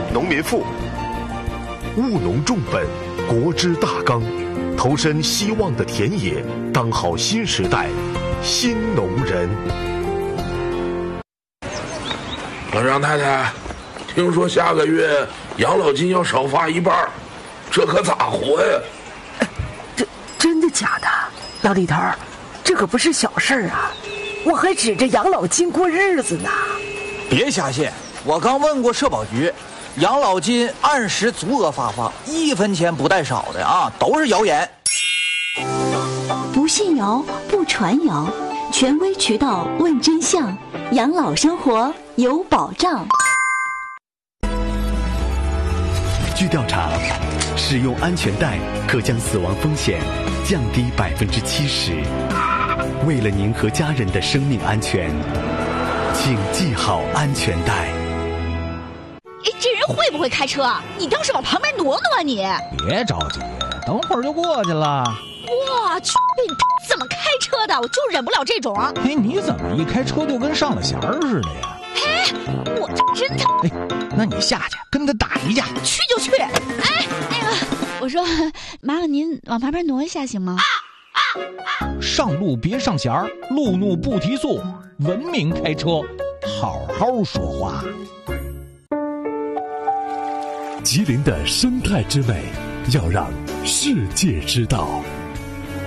农民赋。务农重本，国之大纲，投身希望的田野，当好新时代新农人。 让太太，听说下个月养老金要少发一半，这可咋活呀？ 真的假的？老李头，这可不是小事儿啊！我还指着养老金过日子呢。 别瞎信，我刚问过社保局，养老金按时足额发放，1分钱不带少的啊，都是谣言。 不信谣，不传谣，权威渠道问真相，养老生活有保障。 据调查，使用安全带可将死亡风险降低70%。为了您和家人的生命安全，请系好安全带。 这人会不会开车？你倒是往旁边挪挪啊你！ 别着急，等会儿就过去了。 我去，你怎么开车的？我就忍不了这种。 哎，你怎么一开车就跟上了弦儿似的呀？ 哎，我真的。 哎，那你下去跟他打一架。 去就去。哎，那个，我说，麻烦您往旁边挪一下行吗？ 上路别上弦儿，路怒不提速，文明开车，好好说话。 吉林的生态之美，要让世界知道。